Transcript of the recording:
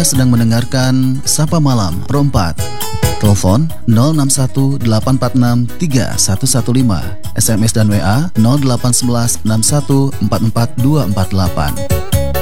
Anda sedang mendengarkan Sapa Malam Pro 4. Telepon 061-846-3115. SMS dan WA 0811 61 44 248.